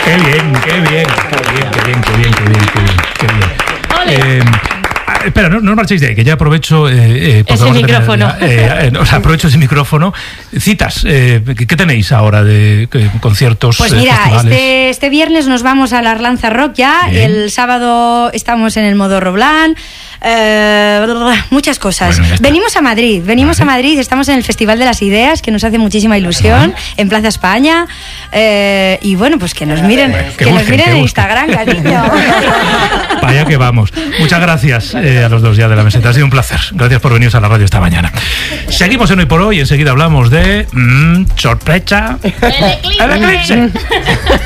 Qué bien. Espera, no os marchéis de ahí, que ya aprovecho ese micrófono. Aprovecho ese micrófono. Citas, ¿qué tenéis ahora de conciertos? Pues mira, festivales? este viernes nos vamos a la Arlanza Rock ya. Bien. El sábado estamos en el Modorro Blanc. Muchas cosas. Bueno, venimos a Madrid, estamos en el Festival de las Ideas, que nos hace muchísima ilusión, en Plaza España, y bueno, pues que nos miren, en Instagram, cariño. Para allá que vamos. Muchas gracias a los dos ya de la meseta, ha sido un placer. Gracias por venir a la radio esta mañana. Seguimos en Hoy por Hoy, enseguida hablamos de sorpresa. El eclipse.